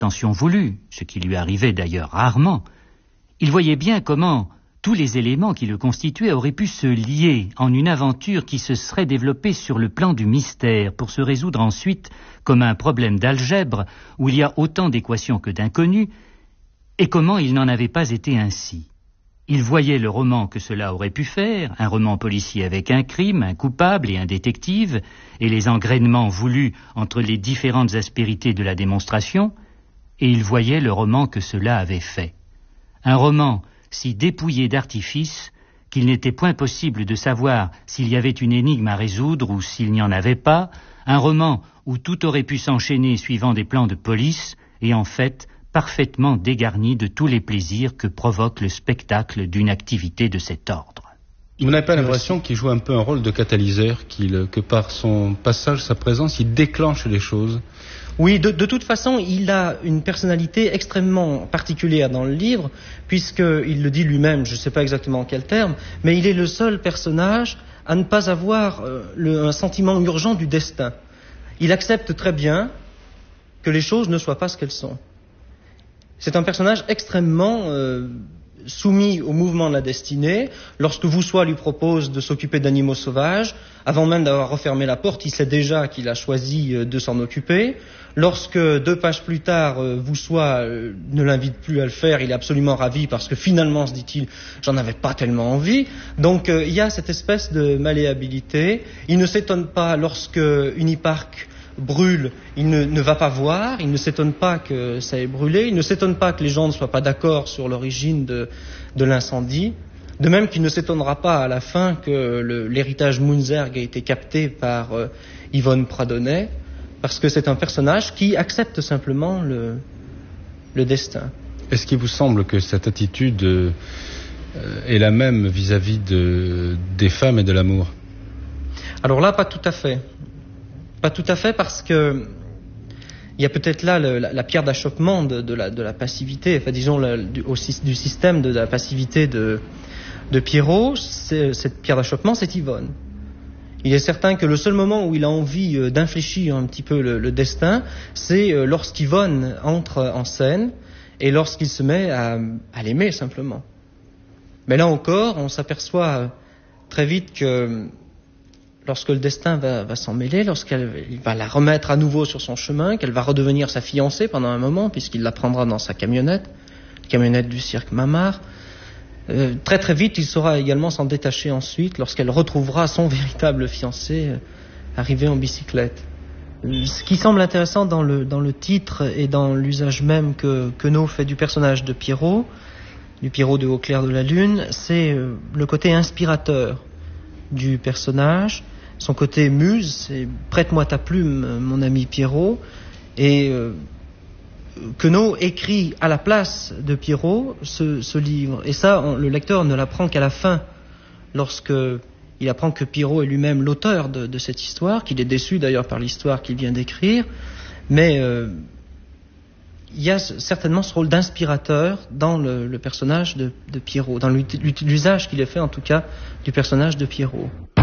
intention voulue, ce qui lui arrivait d'ailleurs rarement, il voyait bien comment tous les éléments qui le constituaient auraient pu se lier en une aventure qui se serait développée sur le plan du mystère pour se résoudre ensuite comme un problème d'algèbre où il y a autant d'équations que d'inconnus, et comment il n'en avait pas été ainsi. Il voyait le roman que cela aurait pu faire, un roman policier avec un crime, un coupable et un détective, et les engrainements voulus entre les différentes aspérités de la démonstration, et il voyait le roman que cela avait fait. Un roman si dépouillé d'artifice qu'il n'était point possible de savoir s'il y avait une énigme à résoudre ou s'il n'y en avait pas, un roman où tout aurait pu s'enchaîner suivant des plans de police, et en fait parfaitement dégarni de tous les plaisirs que provoque le spectacle d'une activité de cet ordre. Vous n'avez pas l'impression qu'il joue un peu un rôle de catalyseur, que par son passage, sa présence, il déclenche les choses? Oui, de toute façon, il a une personnalité extrêmement particulière dans le livre, puisqu'il le dit lui-même, je ne sais pas exactement en quel terme, mais il est le seul personnage à ne pas avoir un sentiment urgent du destin. Il accepte très bien que les choses ne soient pas ce qu'elles sont. C'est un personnage extrêmement soumis au mouvement de la destinée. Lorsque Voussois lui propose de s'occuper d'animaux sauvages, avant même d'avoir refermé la porte, il sait déjà qu'il a choisi de s'en occuper. Lorsque 2 pages plus tard, Voussois ne l'invite plus à le faire, il est absolument ravi parce que finalement, se dit-il, j'en avais pas tellement envie. Donc il y a cette espèce de malléabilité. Il ne s'étonne pas lorsque Unipark brûle, il ne va pas voir, il ne s'étonne pas que ça ait brûlé, il ne s'étonne pas que les gens ne soient pas d'accord sur l'origine de l'incendie, de même qu'il ne s'étonnera pas à la fin que l'héritage Munzerg ait été capté par Yvonne Pradonnet, parce que c'est un personnage qui accepte simplement le destin. Est-ce qu'il vous semble que cette attitude est la même vis-à-vis des femmes et de l'amour? Alors là, pas tout à fait. Pas tout à fait, parce que il y a peut-être là la pierre d'achoppement de la passivité, enfin disons du système de la passivité de Pierrot. Cette pierre d'achoppement, c'est Yvonne. Il est certain que le seul moment où il a envie d'infléchir un petit peu le destin, c'est lorsqu'Yvonne entre en scène et lorsqu'il se met à l'aimer simplement. Mais là encore, on s'aperçoit très vite que lorsque le destin va s'en mêler, lorsqu'il va la remettre à nouveau sur son chemin, qu'elle va redevenir sa fiancée pendant un moment, puisqu'il la prendra dans sa camionnette du cirque Mamar, très très vite, il saura également s'en détacher ensuite, lorsqu'elle retrouvera son véritable fiancé arrivé en bicyclette. Ce qui semble intéressant dans le titre et dans l'usage même que Queneau fait du personnage de Pierrot, du Pierrot de Au clair de la lune, c'est le côté inspirateur du personnage, son côté muse, c'est « prête-moi ta plume, mon ami Pierrot », et Queneau écrit à la place de Pierrot ce livre, et ça, le lecteur ne l'apprend qu'à la fin, lorsqu'il apprend que Pierrot est lui-même l'auteur de cette histoire, qu'il est déçu d'ailleurs par l'histoire qu'il vient d'écrire, mais il y a certainement ce rôle d'inspirateur dans le personnage de Pierrot, dans l'usage qu'il a fait en tout cas du personnage de Pierrot.